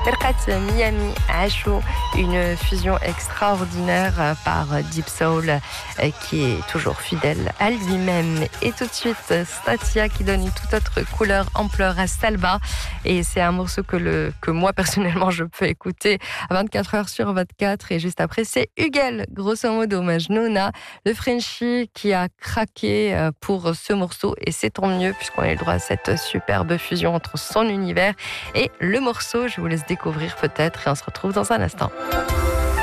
فرقة Miami Ashou, une fusion extraordinaire par Deep Soul qui est toujours fidèle à lui-même. Et tout de suite, Statia qui donne une toute autre couleur, ampleur à Salba. Et c'est un morceau que moi personnellement je peux écouter 24 heures sur 24. Et juste après, c'est Hugel, grosso modo, Majnouna, le Frenchie qui a craqué pour ce morceau. Et c'est tant mieux puisqu'on a eu le droit à cette superbe fusion entre son univers et le morceau. Je vous laisse découvrir peut-être et on se retrouve dans un instant.